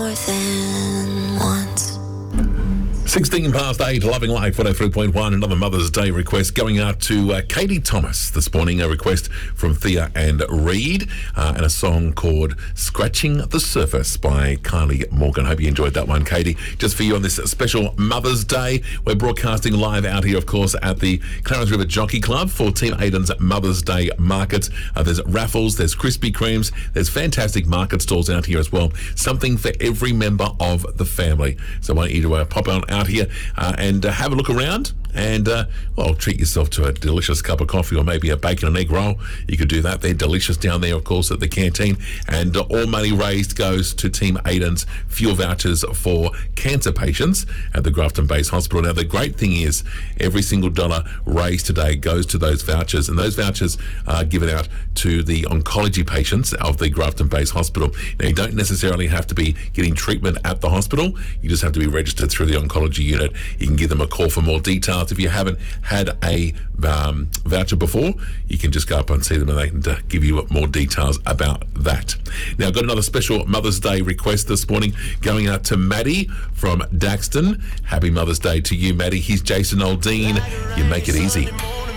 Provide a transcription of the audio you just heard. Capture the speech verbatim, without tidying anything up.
more than once. sixteen past eight, Loving Life, one oh three point one. Another Mother's Day request going out to uh, Katie Thomas this morning. A request from Thea and Reed, uh, and a song called Scratching the Surface by Kylie Morgan. Hope you enjoyed that one, Katie. Just for you on this special Mother's Day. We're broadcasting live out here, of course, at the Clarence River Jockey Club for Team Aiden's Mother's Day market. Uh, there's raffles, there's Krispy Kremes, there's fantastic market stalls out here as well. Something for every member of the family. So I want you to uh, pop on out here uh, and uh, have a look around and uh, well, treat yourself to a delicious cup of coffee or maybe a bacon and egg roll. You could do that. They're delicious down there, of course, at the canteen. And uh, all money raised goes to Team Aiden's fuel vouchers for cancer patients at the Grafton Base Hospital. Now, the great thing is every single dollar raised today goes to those vouchers, and those vouchers are given out to the oncology patients of the Grafton Base Hospital. Now, you don't necessarily have to be getting treatment at the hospital. You just have to be registered through the oncology unit. You can give them a call for more details. If you haven't had a um, voucher before, you can just go up and see them and they can uh, give you more details about that. Now, I've got another special Mother's Day request this morning going out to Maddie from Daxton. Happy Mother's Day to you, Maddie. Here's Jason Aldean. You make it easy.